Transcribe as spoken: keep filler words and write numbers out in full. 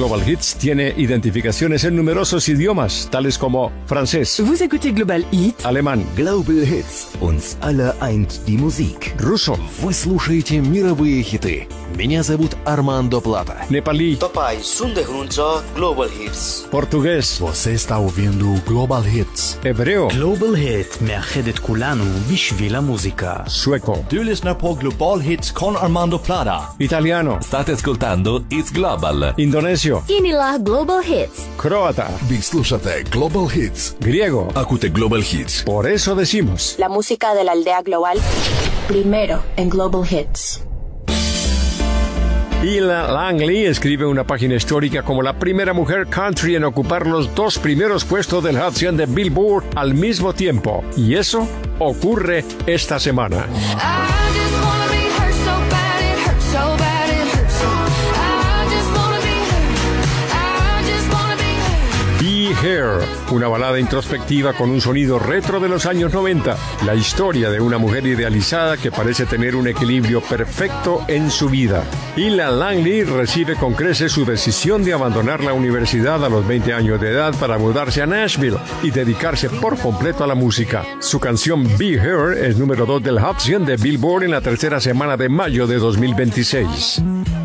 Global Hits tiene identificaciones en numerosos idiomas, tales como francés, Vous écoutez Global Hit, alemán, Global Hits. Uns alle eint die Musik. ruso, Вы слушаете мировые хиты. Меня зовут Армандо Плата. nepalí, तपाईँ सुन्दै हुनुहुन्छ global hits. portugués, Você está ouvindo Global Hits. hebreo, גלובל היט מאחד את כולנו בשביל המוזיקה. sueco, Du lyssnar på Global Hits con Armando Plata. italiano, State ascoltando It's Global. indonesio, Inilah Global Hits. croata, Вы слушаете Global Hits. griego. Acute Global Hits. Por eso decimos, La música de la aldea global, primero en Global Hits. Ella Langley escribe una página histórica como la primera mujer country en ocupar los dos primeros puestos del Hot cien de Billboard al mismo tiempo. Y eso ocurre esta semana. Be Here, una balada introspectiva con un sonido retro de los años noventa. La historia de una mujer idealizada que parece tener un equilibrio perfecto en su vida. Ella Langley recibe con creces su decisión de abandonar la universidad a los veinte años de edad para mudarse a Nashville y dedicarse por completo a la música. Su canción Be Here es número dos del Hot cien de Billboard en la tercera semana de mayo de dos mil veintiséis.